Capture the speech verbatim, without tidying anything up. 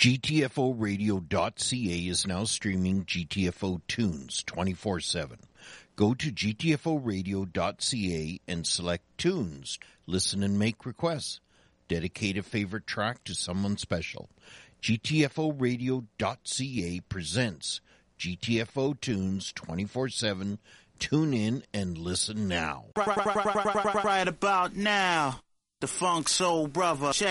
G T F O radio dot C A is now streaming G T F O tunes twenty-four seven. Go to G T F O radio dot C A and select tunes. Listen and make requests. Dedicate a favorite track to someone special. G T F O radio dot C A presents G T F O tunes twenty-four seven. Tune in and listen now. Right, right, right, right, right about now, the Funk Soul Brother. Check